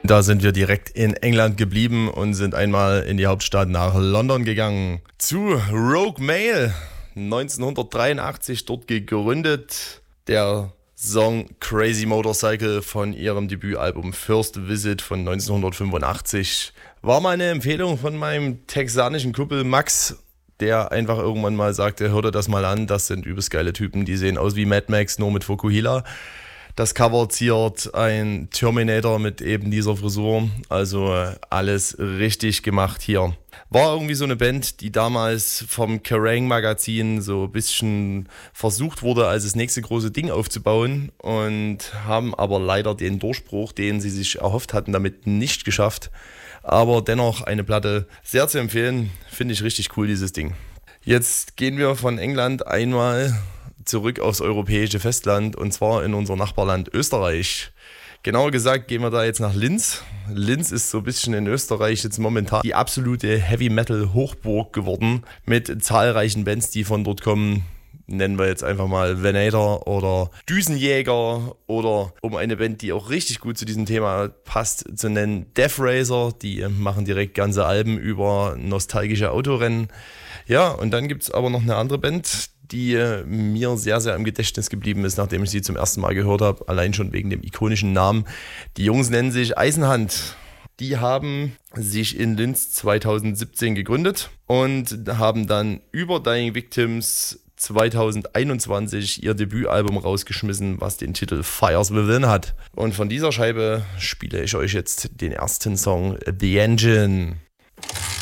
Da sind wir direkt in England geblieben und sind einmal in die Hauptstadt nach London gegangen. Zu Rogue Male, 1983 dort gegründet. Der Song Crazy Motorcycle von ihrem Debütalbum First Visit von 1985 war mal eine Empfehlung von meinem texanischen Kumpel Max, der einfach irgendwann mal sagte, hör dir das mal an, das sind übelst geile Typen, die sehen aus wie Mad Max, nur mit Fukuhila. Das Cover ziert ein Terminator mit eben dieser Frisur, also alles richtig gemacht hier. War irgendwie so eine Band, die damals vom Kerrang! Magazin so ein bisschen versucht wurde, als das nächste große Ding aufzubauen und haben aber leider den Durchbruch, den sie sich erhofft hatten, damit nicht geschafft. Aber dennoch eine Platte sehr zu empfehlen, finde ich richtig cool, dieses Ding. Jetzt gehen wir von England einmal zurück aufs europäische Festland und zwar in unser Nachbarland Österreich. Genauer gesagt gehen wir da jetzt nach Linz. Linz ist so ein bisschen in Österreich jetzt momentan die absolute Heavy-Metal-Hochburg geworden mit zahlreichen Bands, die von dort kommen. Nennen wir jetzt einfach mal Venator oder Düsenjäger oder um eine Band, die auch richtig gut zu diesem Thema passt, zu nennen, Death Racer. Die machen direkt ganze Alben über nostalgische Autorennen. Ja, und dann gibt es aber noch eine andere Band, die mir sehr, sehr im Gedächtnis geblieben ist, nachdem ich sie zum ersten Mal gehört habe, allein schon wegen dem ikonischen Namen. Die Jungs nennen sich Eisenhand. Die haben sich in Linz 2017 gegründet und haben dann über Dying Victims 2021 ihr Debütalbum rausgeschmissen, was den Titel Fires Within hat. Und von dieser Scheibe spiele ich euch jetzt den ersten Song, The Engine.